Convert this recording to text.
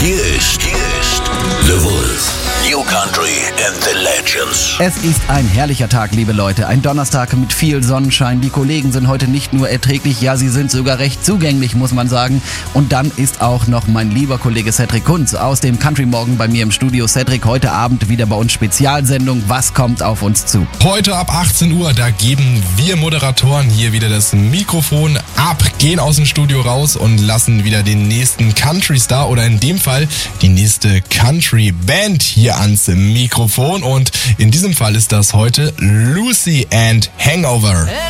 Hier ist The Wolf. New Country and the Legends. Es ist ein herrlicher Tag, liebe Leute. Ein Donnerstag mit viel Sonnenschein. Die Kollegen sind heute nicht nur erträglich, ja, sie sind sogar recht zugänglich, muss man sagen. Und dann ist auch noch mein lieber Kollege Cedric Kunz aus dem Country Morgen bei mir im Studio. Cedric, heute Abend wieder bei uns Spezialsendung. Was kommt auf uns zu? Heute ab 18 Uhr, da geben wir Moderatoren hier wieder das Mikrofon ab, gehen aus dem Studio raus und lassen wieder den nächsten Country-Star oder in dem Fall die nächste Country-Band hier ans Mikrofon. Und in diesem Fall ist das heute Lucy and Hangover.